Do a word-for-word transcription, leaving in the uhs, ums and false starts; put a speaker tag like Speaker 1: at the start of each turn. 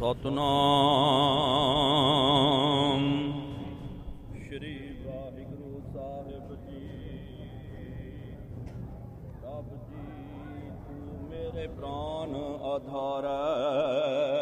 Speaker 1: ਸਤਨਾਮ ਸ਼੍ਰੀ ਵਾਹਿਗੁਰੂ ਸਾਹਿਬ ਜੀ। ਰੱਬ ਜੀ ਤੂੰ ਮੇਰੇ ਪ੍ਰਾਨ ਆਧਾਰ,